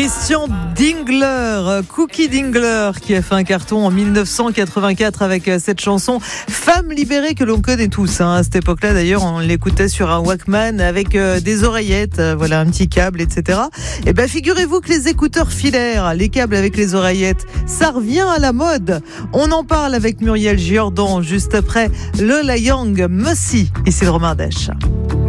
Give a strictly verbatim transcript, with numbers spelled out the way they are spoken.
Christian Dingler, Cookie Dingler, qui a fait un carton en dix-neuf cent quatre-vingt-quatre avec cette chanson Femme libérée que l'on connaît tous. Hein. À cette époque-là, d'ailleurs, on l'écoutait sur un Walkman avec euh, des oreillettes, euh, voilà, un petit câble, et cetera. Et ben, figurez-vous que les écouteurs filaires, les câbles avec les oreillettes, ça revient à la mode. On en parle avec Muriel Giordan juste après Lola Young, Mossy. Ici le Romain Dèche.